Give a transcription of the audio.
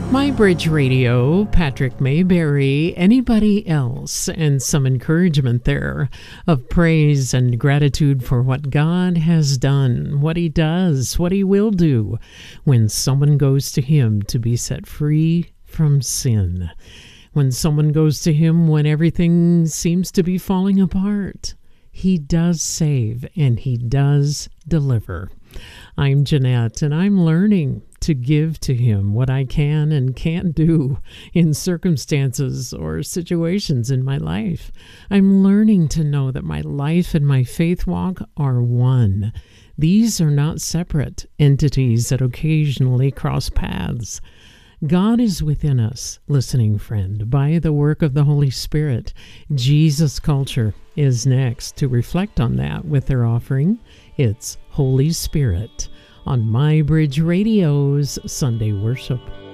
My Bridge Radio, Patrick Mayberry, anybody else, and some encouragement there of praise and gratitude for what God has done, what He does, what He will do when someone goes to Him to be set free from sin. When someone goes to Him when everything seems to be falling apart, He does save and He does deliver. I'm Jeanette, and I'm learning to give to Him what I can and can't do in circumstances or situations in my life. I'm learning to know that my life and my faith walk are one. These are not separate entities that occasionally cross paths. God is within us, listening friend, by the work of the Holy Spirit. Jesus Culture is next to reflect on that with their offering. It's Holy Spirit on My Bridge Radio's Sunday Worship.